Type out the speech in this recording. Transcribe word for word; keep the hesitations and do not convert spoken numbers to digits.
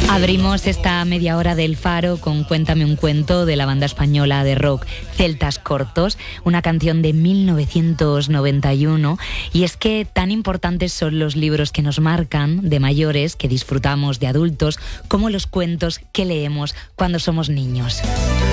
Abrimos esta media hora del Faro con Cuéntame un cuento de la banda española de rock Celtas Cortos, una canción de mil novecientos noventa y uno. Y es que tan importantes son los libros que nos marcan de mayores, que disfrutamos de adultos, como los cuentos que leemos cuando somos niños.